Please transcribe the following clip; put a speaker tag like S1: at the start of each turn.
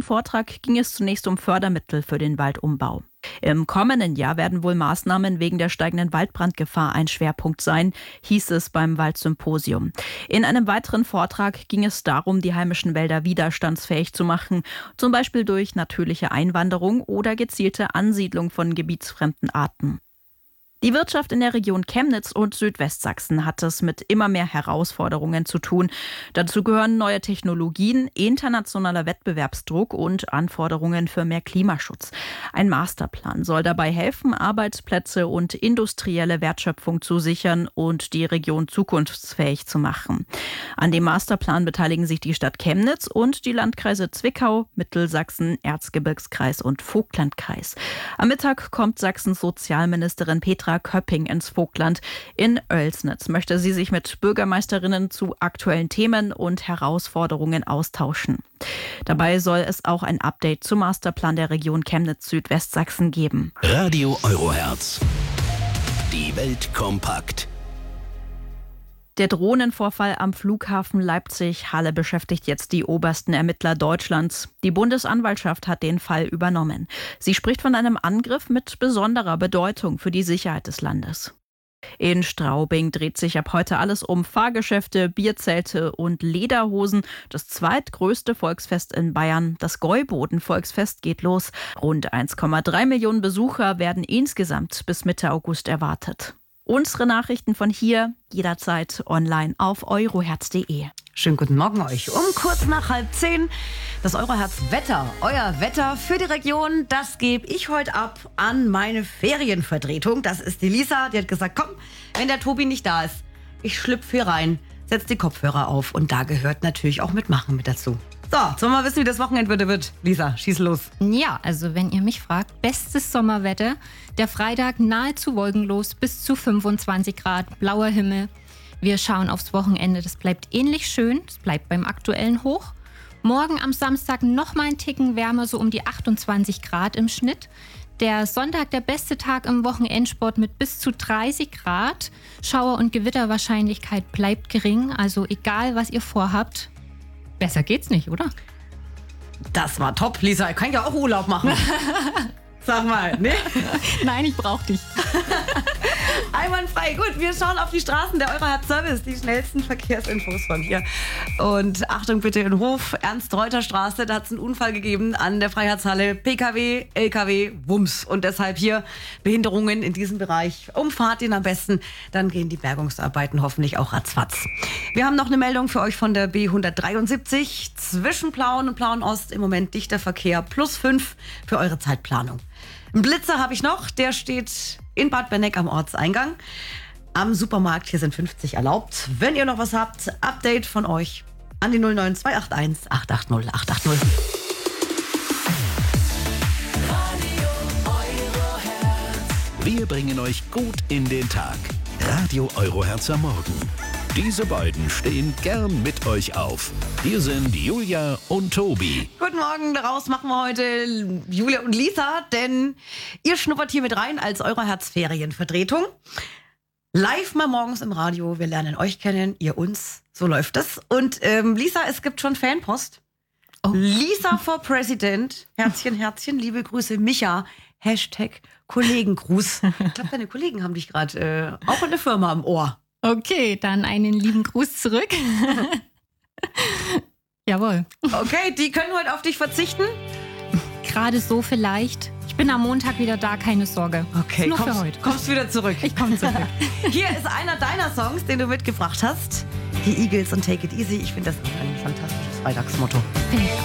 S1: im Vortrag ging es zunächst um Fördermittel für den Waldumbau. Im kommenden Jahr werden wohl Maßnahmen wegen der steigenden Waldbrandgefahr ein Schwerpunkt sein, hieß es beim Waldsymposium. In einem weiteren Vortrag ging es darum, die heimischen Wälder widerstandsfähig zu machen, zum Beispiel durch natürliche Einwanderung oder gezielte Ansiedlung von gebietsfremden Arten. Die Wirtschaft in der Region Chemnitz und Südwestsachsen hat es mit immer mehr Herausforderungen zu tun. Dazu gehören neue Technologien, internationaler Wettbewerbsdruck und Anforderungen für mehr Klimaschutz. Ein Masterplan soll dabei helfen, Arbeitsplätze und industrielle Wertschöpfung zu sichern und die Region zukunftsfähig zu machen. An dem Masterplan beteiligen sich die Stadt Chemnitz und die Landkreise Zwickau, Mittelsachsen, Erzgebirgskreis und Vogtlandkreis. Am Mittag kommt Sachsens Sozialministerin Petra Köpping ins Vogtland. In Oelsnitz möchte sie sich mit Bürgermeisterinnen zu aktuellen Themen und Herausforderungen austauschen. Dabei soll es auch ein Update zum Masterplan der Region Chemnitz-Südwestsachsen geben.
S2: Radio Euroherz. Die Welt kompakt.
S1: Der Drohnenvorfall am Flughafen Leipzig-Halle beschäftigt jetzt die obersten Ermittler Deutschlands. Die Bundesanwaltschaft hat den Fall übernommen. Sie spricht von einem Angriff mit besonderer Bedeutung für die Sicherheit des Landes. In Straubing dreht sich ab heute alles um Fahrgeschäfte, Bierzelte und Lederhosen. Das zweitgrößte Volksfest in Bayern, das Gäuboden-Volksfest, geht los. Rund 1,3 Millionen Besucher werden insgesamt bis Mitte August erwartet. Unsere Nachrichten von hier jederzeit online auf euroherz.de.
S3: Schönen guten Morgen euch. Um kurz nach 9:30 das Euroherz-Wetter. Euer Wetter für die Region, das gebe ich heute ab an meine Ferienvertretung. Das ist die Lisa, die hat gesagt, komm, wenn der Tobi nicht da ist, ich schlüpfe hier rein, setz die Kopfhörer auf und da gehört natürlich auch Mitmachen mit dazu. So, sollen wir mal wissen, wie das Wochenende wird? Lisa, schieß los.
S4: Ja, also wenn ihr mich fragt, bestes Sommerwetter. Der Freitag nahezu wolkenlos, bis zu 25 Grad, blauer Himmel. Wir schauen aufs Wochenende, das bleibt ähnlich schön, es bleibt beim aktuellen Hoch. Morgen am Samstag noch mal ein Ticken wärmer, so um die 28 Grad im Schnitt. Der Sonntag der beste Tag im Wochenendsport mit bis zu 30 Grad. Schauer- und Gewitterwahrscheinlichkeit bleibt gering, also egal was ihr vorhabt. Besser geht's nicht, oder?
S3: Das war top, Lisa. Ich kann ja auch Urlaub machen. Sag mal, ne?
S4: Nein, ich brauch dich.
S3: Einwandfrei. Gut, wir schauen auf die Straßen. Der Euroherz-Service, die schnellsten Verkehrsinfos von hier. Und Achtung bitte in Hof, Ernst-Reuter-Straße, da hat es einen Unfall gegeben an der Freiheitshalle. PKW, LKW, Wumms. Und deshalb hier Behinderungen in diesem Bereich. Umfahrt ihn am besten, dann gehen die Bergungsarbeiten hoffentlich auch ratzfatz. Wir haben noch eine Meldung für euch von der B173. Zwischen Plauen und Plauen-Ost im Moment dichter Verkehr, +5 für eure Zeitplanung. Einen Blitzer habe ich noch, der steht in Bad Benneck am Ortseingang. Am Supermarkt, hier sind 50 erlaubt. Wenn ihr noch was habt, Update von euch an die 09281 880 880.
S2: Wir bringen euch gut in den Tag. Radio Euroherz am Morgen. Diese beiden stehen gern mit euch auf. Hier sind Julia und Tobi.
S3: Guten Morgen, daraus machen wir heute Julia und Lisa, denn ihr schnuppert hier mit rein als Euroherz-Ferienvertretung. Live mal morgens im Radio, wir lernen euch kennen, ihr uns, so läuft das. Und Lisa, es gibt schon Fanpost.
S4: Oh.
S3: Lisa for President, Herzchen, Herzchen, liebe Grüße, Micha, #Kollegengruß. Ich glaube, deine Kollegen haben dich gerade auch in der Firma am Ohr.
S4: Okay, dann einen lieben Gruß zurück. Jawohl.
S3: Okay, die können heute auf dich verzichten?
S4: Gerade so vielleicht. Ich bin am Montag wieder da, keine Sorge.
S3: Okay,
S4: nur für heute.
S3: Kommst wieder zurück.
S4: Ich komme zurück.
S3: Hier ist einer deiner Songs, den du mitgebracht hast. Die Eagles und Take It Easy. Ich finde das ein fantastisches Freitagsmotto.
S4: Finde ich auch.